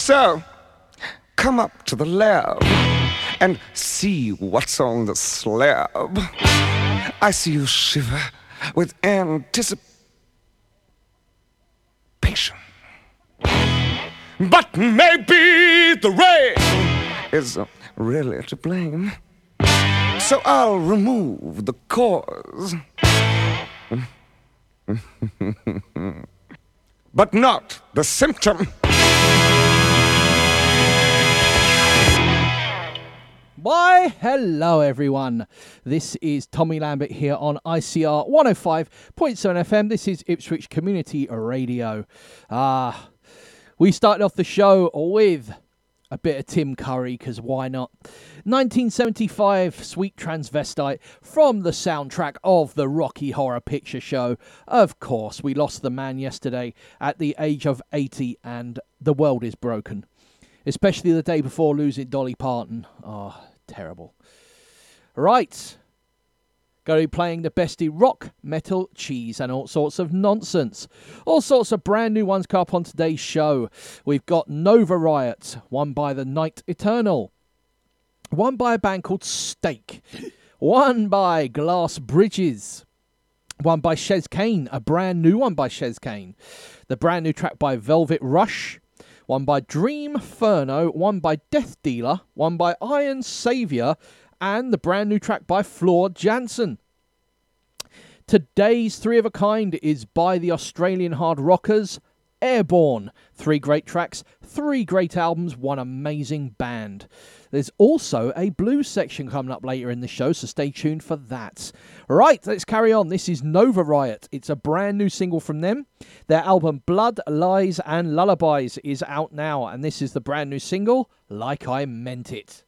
So, come up to the lab and see what's on the slab. I see you shiver with anticipation. But maybe the rain is really to blame. So I'll remove the cause. But not the symptom. Why, hello everyone. This is Tommy Lambert here on ICR 105.7 FM. This is Ipswich Community Radio. We started off the show with a bit of Tim Curry, because why not? 1975, Sweet Transvestite from the soundtrack of the Rocky Horror Picture Show. Of course, we lost the man yesterday at the age of 80 and the world is broken. Especially the day before losing Dolly Parton. Oh, terrible. Right. Going to be playing the bestie rock, metal, cheese, and all sorts of nonsense. All sorts of brand new ones come up on today's show. We've got Nova Riot, one by the Night Eternal. One by a band called Stake. One by Glass Bridges. One by Chez Kane, a brand new one by Chez Kane. The brand new track by Velvet Rush. One by Dream Furno, one by Death Dealer, one by Iron Saviour, and the brand new track by Floor Jansen. Today's Three of a Kind is by the Australian hard rockers Airborne. 3 great tracks, 3 great albums, one amazing band. There's also a blues section coming up later in the show, so stay tuned for that. Right, let's carry on. This is Nova Riot. It's a brand new single from them. Their album Blood, Lies and Lullabies is out now, and this is the brand new single, Like I Meant It.